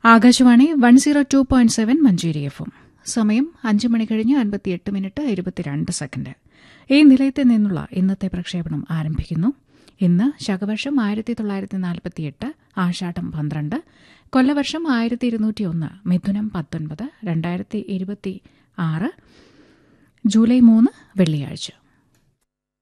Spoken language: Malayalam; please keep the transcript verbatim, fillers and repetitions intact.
Akashvani one zero two point seven Manjeri F M. സമയം അഞ്ച് മണി കഴിഞ്ഞ് അൻപത്തിയെട്ട് മിനിറ്റ് ഇരുപത്തിരണ്ട് സെക്കൻഡ്. ഈ നിലയത്തിൽ നിന്നുള്ള ഇന്നത്തെ പ്രക്ഷേപണം ആരംഭിക്കുന്നു. ഇന്ന് ശകവർഷം ആയിരത്തി തൊള്ളായിരത്തി നാൽപ്പത്തിയെട്ട് ആഷാഢം പന്ത്രണ്ട്, കൊല്ലവർഷം ആയിരത്തി ഇരുന്നൂറ്റി ഒന്ന് മിഥുനം പത്തൊൻപത്, രണ്ടായിരത്തി ഇരുപത്തി ആറ് ജൂലൈ മൂന്ന് വെള്ളിയാഴ്ച.